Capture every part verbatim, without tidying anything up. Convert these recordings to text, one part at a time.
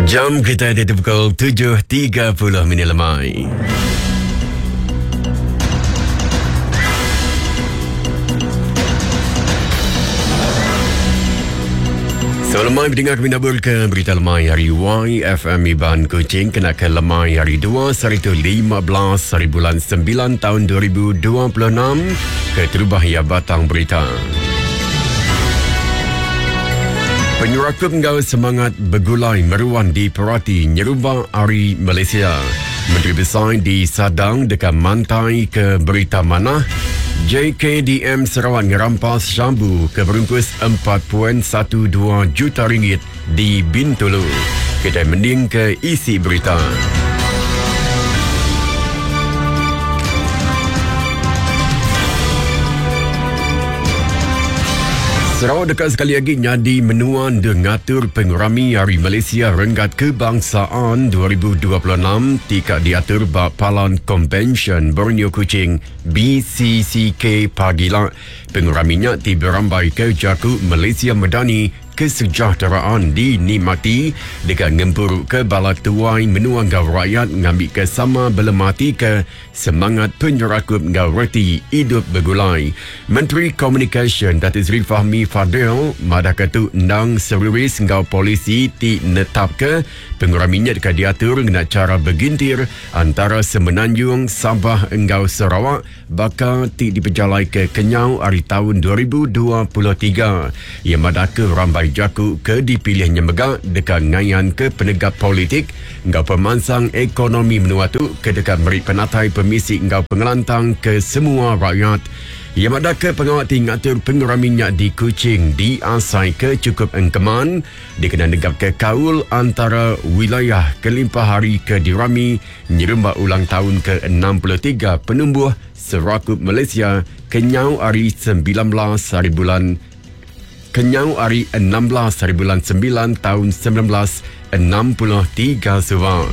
Jam kita di pukul tujuh tiga puluh minit lemai. So, lemai berdengar menabur ke berita lemai hari Y F M Iban Kuching kena ke lemai hari dua Saritu lima belas hari bulan sembilan tahun dua ribu dua puluh enam ke terubah ya batang berita. Penyurakut engkau semangat bergulai meruan di Perati Nyerubak Hari Malaysia. Menteri Besar di Sadang dekat Mantai ke berita mana? J K D M Sarawak ngerampas Syambu ke berungkus empat perpuluhan satu dua juta ringgit di Bintulu. Kita mending ke isi berita. Sarawak dekat sekali lagi nyadi menuan de ngatur pengurami Hari Malaysia Renggat Kebangsaan dua ribu dua puluh enam tika diatur bak Palan Convention Borneo Kuching B C C K Pagila. Penguraminya ti berambai ke Jaku Malaysia Medani kesejahteraan dinikmati dekat ngempuruk ke balak tuai menuang gau rakyat ngambil ke sama belemati ke semangat penyerakup gau reti hidup bergulai. Menteri Communication Datuk Seri Fahmi Fadil madah ketu ndang seruris gau polisi ti netap ke penguraminya dekat diatur dengan cara bergintir antara Semenanjung Sabah engau Sarawak bakal ti diperjalai ke Kenyau hari tahun dua ribu dua puluh tiga. Ia madah ke rambai Jaku ke dipilihnya megak dekat ngayan ke penegak politik engkau pemansang ekonomi menuatu ke dekat merit penatai permisi engkau pengelantang ke semua rakyat. Ia madah ke pengawat ngatur penguraminya di Kuching di asai ke cukup engkeman dikena negap ke kaul antara wilayah kelimpah hari ke dirami nyerembak ulang tahun ke enam puluh tiga penumbuh Serakup Malaysia Kenyau hari sembilan belas hari bulan Kenyau hari enam belas hari bulan sembilan tahun seribu sembilan ratus enam puluh tiga Subang.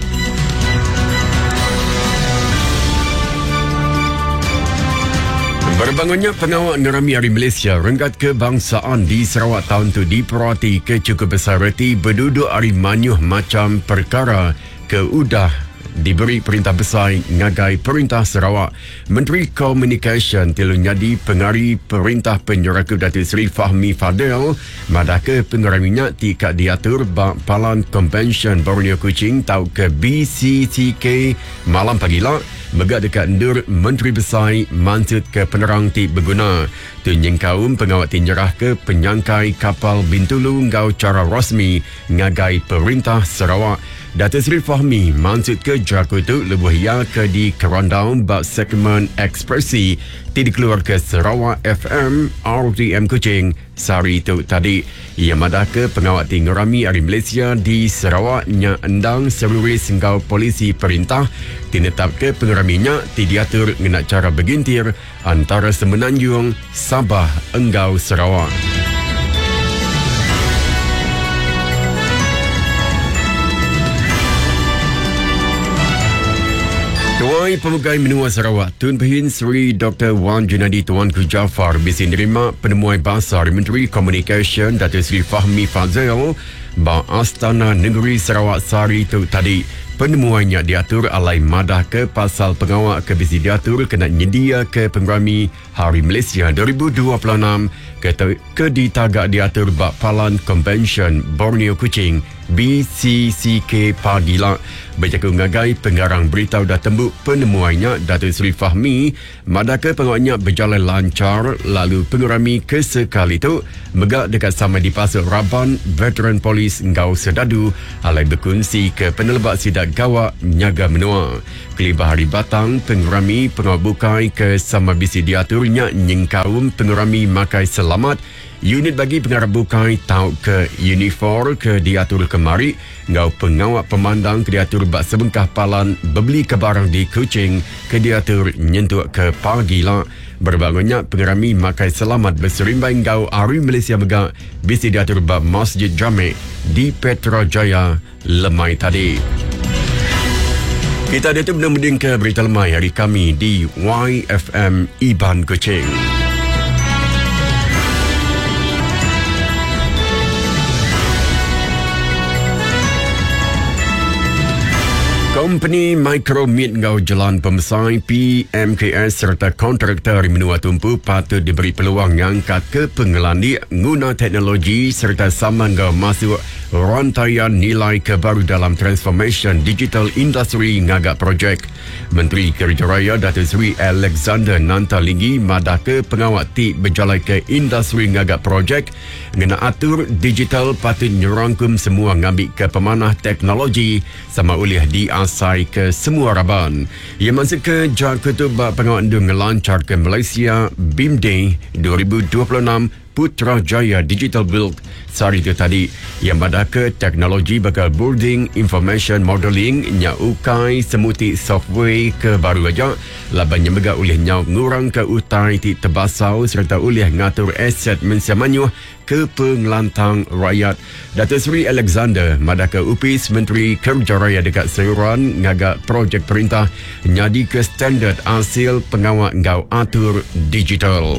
Berbangunnya pengawal nerami Hari Malaysia Renggat Kebangsaan di Sarawak tahun tu diperhati ke cukup besar reti berduduk hari manyuh macam perkara ke udah diberi perintah besar ngagai Perintah Sarawak. Menteri Communication tilu nyadi pengari Perintah Penyerakup Datuk Seri Fahmi Fadil madah ke penguraminya tika diatur bak Palan Convention Borneo Kuching tau ke B C C K malam pagila megak dekat endur Menteri Besar mansut ke penerang ti berguna. Tunyeng kaum pengawat tinjerah ke penyangkai kapal Bintulu ngau cara rasmi ngagai Perintah Sarawak. Datuk Seri Fahmi mansut ke Jaku itu lebuh ia ke di kerandau bak segmen ekspresi ti dikeluar ke Sarawak F M R T M Kuching sehari itu tadi. Ia madah ke pengawat ti ngerami Hari Malaysia di Sarawak nya endang seruris engkau polisi perintah tinetap ke penguraminya ti diatur ngena cara bergintir antara Semenanjung Sabah engkau Sarawak. Tuai Pemugai Menua Sarawak Tun Pehin Seri Doktor Wan Junadi Tuanku Jaafar bisi nerima penemuan basar Menteri Communication Datuk Seri Fahmi Fadzil ba Astana Negeri Sarawak Sari tu tadi. Penemuannya diatur alai madah ke pasal pengawal ke bisi diatur kena nyedia ke pengurami Hari Malaysia dua ribu dua puluh enam ke, ke ditagak diatur bak Palan Convention Borneo Kuching B C C K Pagila. Berjaku ngagai pengarang beritahu dah tembuk penemuannya Datuk Seri Fahmi madah ke pengawalnya berjalan lancar lalu pengurami kesekali itu megak dekat sama di Pasir Raban Veteran Polis Ngau Sedadu alai berkongsi ke penelebat sidak gawak nyaga menua. Kelibah hari batang pengurami pengawal bukai ke sama bisi diaturnya nyengkaum pengurami makai selamat unit bagi pengarap bukai tau ke unifor ke diatur kemari ngau pengawak pemandang ke diatur bak sebengkah palan bebeli ke barang di Kuching ke diatur nyentuk ke Pagila. Berbangunnya pengerami makai selamat berserimbai ngau Hari Malaysia megak bisi diatur bak Masjid Jamek di Petrojaya lemai tadi. Kita ada tu benar-benar ke berita lemai hari kami di Y F M Iban Kuching. Company Micromeat ngau jalan pemesai P M K S serta kontraktor menua tumpu patut diberi peluang ngangkat ke pengelani guna teknologi serta saman ngau masuk rantaian nilai kebaru dalam transformation digital industry ngagak projek. Menteri Kerja Raya Datuk Seri Alexander Nantalingi madah ke pengawat ti berjalan ke industri ngagak projek ngena atur digital patut nyerangkum semua ngambil ke pemanah teknologi sama oleh di asai ke semua raban. Ia masuk ke Jakarta pengawat ndung ngelancar ke Malaysia B I M Day dua ribu dua puluh enam Putrajaya Digital Build. Sehari itu tadi, yang madah ke teknologi bakal building information modeling nya ukai semuti software ke baru aja laban yang megak oleh nyau ngurang ke utai ti terbasau serta oleh ngatur aset mensamanyuh ke pengelantang rakyat. Datuk Seri Alexander madah ke upis Menteri Kerja Raya dekat Sayuran ngagak projek perintah nyadi ke standard hasil pengawat ngau atur digital.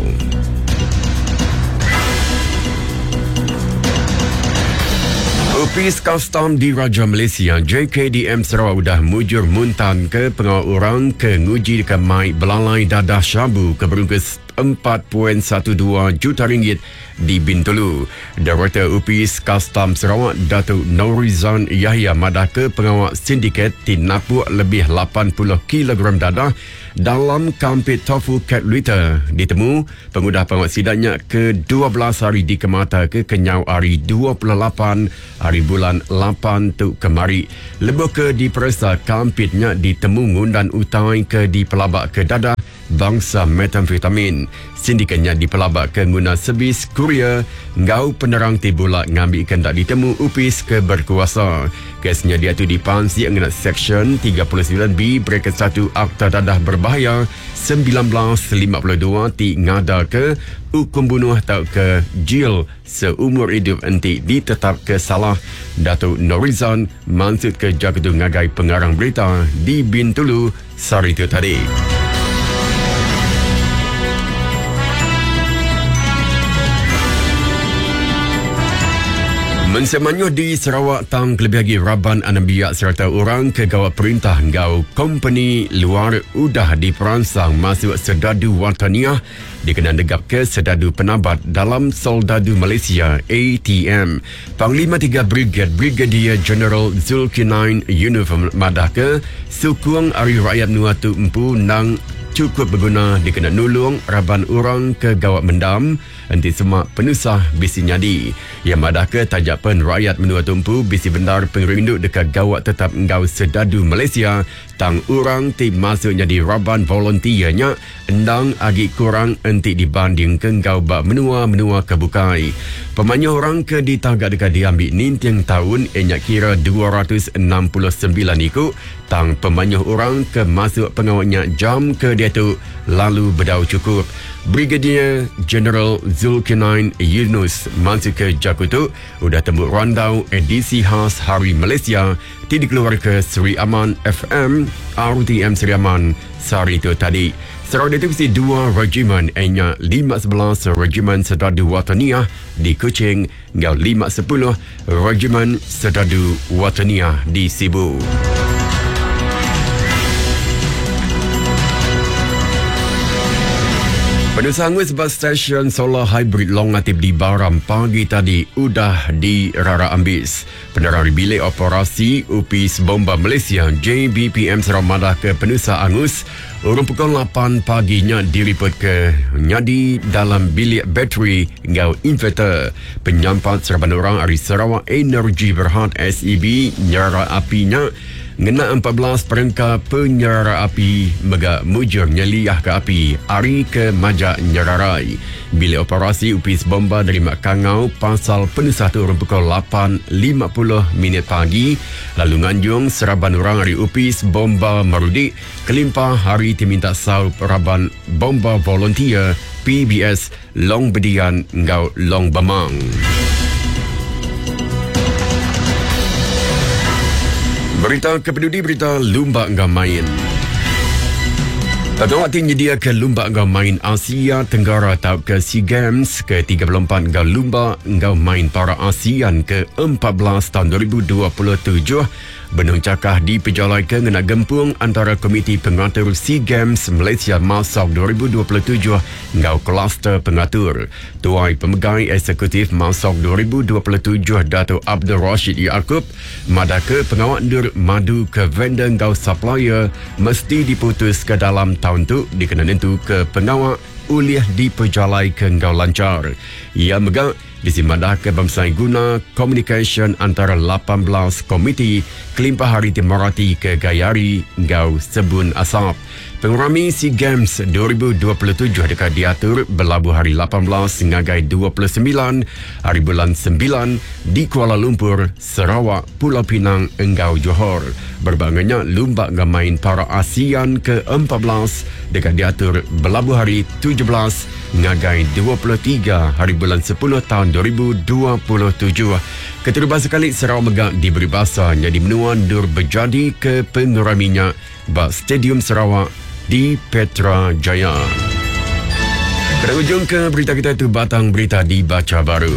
Opis Custom di Raja Malaysia J K D M Sarawak sudah mujur muntan ke pengawal orang ke nguji dekat mai belalai dadah syabu ke berungkus empat perpuluhan dua belas juta ringgit di Bintulu. Director Upis Custom Sarawak Datuk Nourizan Yahya madah ke pengawal sindiket tinapuk lebih lapan puluh kilogram dadah dalam kampit tofu cat litter ditemu pengudah pengawal sidaknya ke dua belas hari di kemata ke kenyau hari dua puluh lapan hari bulan lapan tu kemari. Lebih ke diperiksa kampitnya ditemu ngundan utai ke di pelabak ke dadah bangsa metamfetamin. Sindikatnya dipelabak ke guna servis kurier ngau penerang tibulak ngambil ikan tak ditemu upis ke berkuasa. Kesnya dia tu dipansi mengenai Seksyen tiga puluh sembilan B Bracket satu Akta Dadah Berbahaya seribu sembilan ratus lima puluh dua ti ngada ke hukum bunuh atau ke jil seumur hidup enti ditetap ke salah. Datuk Nourizan mansut ke Jakarta ngagai pengarang berita di Bintulu sehari itu tadi. Mensemanyuh di Sarawak tang kelebih lagi Raban Anabiak serta orang ke gawat perintah ngau company luar udah diperansang masuk Serdadu Wataniah dikenal degap ke Serdadu Penabat dalam Soldadu Malaysia A T M. Panglima tiga Brigade Brigadier General Zulkinain Uniform madah ke sukung Ari Rakyat Nuatu Empu nang cukup berguna dikena nulung raban orang ke gawat mendam enti semak penusah bisi nyadi. Yang madah ke tajapan rakyat menua tumpu bisi bendar pengerinduk dekat gawat tetap ngau Serdadu Malaysia tang orang ti masuk jadi raban volunteernya endang agi kurang enti dibanding ke ngau bak menua-menua kebukai. Pemanya orang ke ditagak dekat diambil nintiang tahun enyak kira dua ratus enam puluh sembilan ikut tang pemanya orang ke masuk pengawatnya jam ke dia tu lalu berdau cukup. Brigadier General Zulkinain Yunus masuk ke Jakarta sudah tembuk randau edisi khas Hari Malaysia ti dikeluar ke Seri Aman F M R T M Seri Aman sehari itu tadi. Serau divisi dua regimen enya lima sebelas regimen Serdadu Wataniah di Kuching ngau lima sepuluh regimen Serdadu Wataniah di Sibu. Penusanggus bas stesen solar hybrid long aktif di Baram pagi tadi udah di Rara Ambis. Penerari bilik operasi Upis Bomba Malaysia J B P M Sarawak madah ke penusa angus urung pukul lapan paginya diripot ke nyadi dalam bilik bateri ngau inverter. Penyampat serban orang Ari Sarawak Energy Berhad S E B nyara apinya ngena empat belas perengka penyara api mega mujur nyeliah ke api ari ke majak nyararai. Bilik operasi Upis Bomba dari Mak Kangau pasal penusah turun pukul lapan lima puluh minit pagi lalu nganjung seraban orang hari Upis Bomba Marudi kelimpah hari diminta sau raban bomba volunteer P B S Long Bedian ngau Long Bamang. Berita kepeduli berita lumba ngau main. Pada waktu nyedia ke lumba ngau main Asia Tenggara atau ke SEA Games ke tiga puluh empat ngau lumba ngau main para ASEAN ke empat belas tahun dua ribu dua puluh tujuh Benung cakah di Pejalaikan ngena gempung antara Komiti Pengatur SEA Games Malaysia Masok dua ribu dua puluh tujuh ngau kluster pengatur. Tuai Pemegai Eksekutif Masok dua ribu dua puluh tujuh Dato' Abdul Rashid Yaakob madaka pengawak ndur madu ke vendor ngau supplier mesti diputus ke dalam tahun tu dikena nentu ke pengawak uliah di Pejalaikan ngau lancar. Ia megak disimadah ke bamsai guna communication antara lapan belas komiti Kelimpah Hari Timurati ke Gayari ngau Sebun Asap. Pengurami SEA Games dua ribu dua puluh tujuh dekat diatur berlabuh hari lapan belas ngagai dua puluh sembilan hari bulan sembilan di Kuala Lumpur, Sarawak, Pulau Pinang, engau Johor. Berbangannya lumba ngamain para ASEAN ke empat belas dekat diatur berlabuh hari tujuh belas ngagai dua puluh tiga hari bulan sepuluh tahun dua ribu dua puluh tujuh. Ketua sekali Sarawak Megak diberi bahasa jadi menua dur berjadi ke penguraminya bak Stadium Sarawak di Petra Jaya. Pada ujung ke berita kita itu batang berita dibaca baru.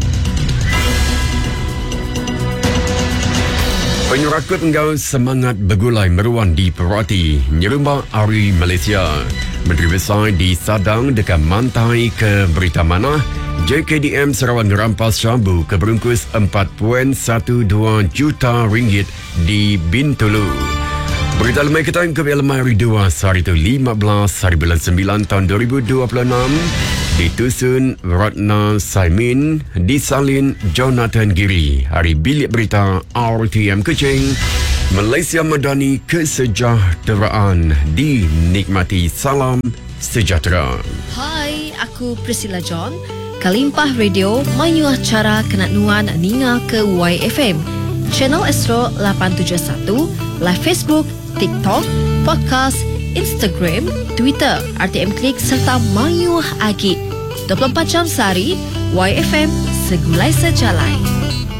Penyerakut engkau semangat bergulai meruan di Perwati, Nyerumba Ari Malaysia. Menteri Besar di Sadang dekat Mantai ke berita mana? J K D M Sarawak merampas syambu ke berungkus empat perpuluhan dua belas juta ringgit di Bintulu. Berita lemai kita ke lemai hari dua hari itu lima belas hari bulan sembilan tahun dua ribu dua puluh enam di Tusun Ratna Saimin disalin Jonathan Giri. Hari bilik berita R T M Kuching. Malaysia Madani kesejahteraan dinikmati. Salam sejahtera. Hai, aku Priscilla John. Kelimpah Radio mayu acara kenat nuan ninga ke Y F M. Channel Astro lapan tujuh satu, live Facebook, TikTok, podcast, Instagram, Twitter, R T M Klik serta mayu agi. dua puluh empat jam sehari, Y F M segulai sejalai.